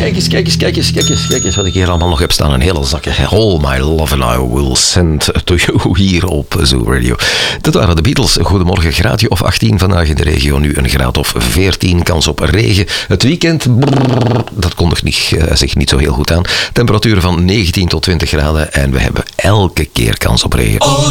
Kijk eens wat ik hier allemaal nog heb staan. Een hele zak. All my love and I will send to you hier op Zoo Radio. Dat waren de Beatles. Goedemorgen, graadje of 18 vandaag in de regio. Nu een graad of 14. Kans op regen. Het weekend, dat kondigt zich niet zo heel goed aan. Temperaturen van 19 tot 20 graden. En we hebben elke keer kans op regen.